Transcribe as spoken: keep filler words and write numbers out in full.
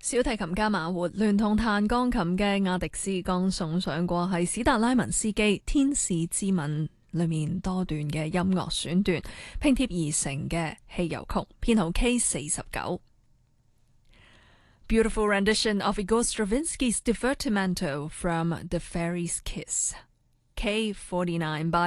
小提琴家馬活聯同彈鋼琴嘅亞迪斯剛送上過係史達拉文斯基《天使之吻》裏面多段嘅音樂選段拼貼而成嘅戲遊曲，編號 K 四十九。Beautiful rendition of Igor Stravinsky's Divertimento from The Fairy's Kiss, K forty-nine by